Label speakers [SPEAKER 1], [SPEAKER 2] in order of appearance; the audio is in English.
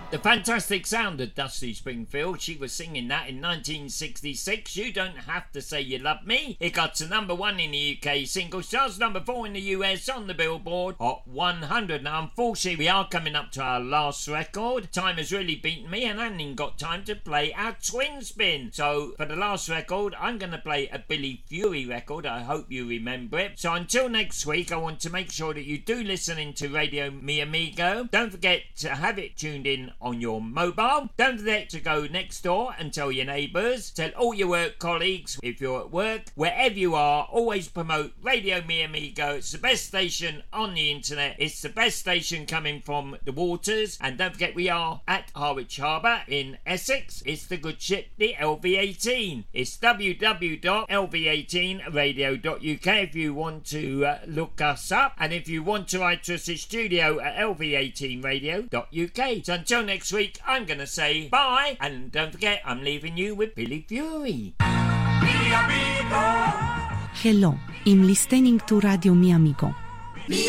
[SPEAKER 1] The fantastic sound of Dusty Springfield. She was singing that in 1966. You Don't Have to Say You Love Me. It got to number 1 in the UK singles charts, number 4 in the US on the Billboard Hot 100. Now, unfortunately, we are coming up to our last record. Time has really beaten me, and I haven't even got time to play our twin spin. So, for the last record, I'm going to play a Billy Fury record. I hope you remember it. So, until next week, I want to make sure that you do listen into Radio Mi Amigo. Don't forget to have it tuned in on your mobile. Don't forget to go next door and tell your neighbours, tell all your work colleagues, if you're at work, wherever you are, always promote Radio Mi Amigo. It's the best station on the internet. It's the best station coming from the waters. And don't forget, we are at Harwich Harbour in Essex. It's the good ship, the LV18. It's www.lv18radio.uk if you want to look us up. And if you want to write to us at studio at lv18radio.uk. So until next week, I'm going to say bye. And don't forget, I'm leaving you with Billy Fury.
[SPEAKER 2] Hello, I'm listening to Radio Mi Amigo.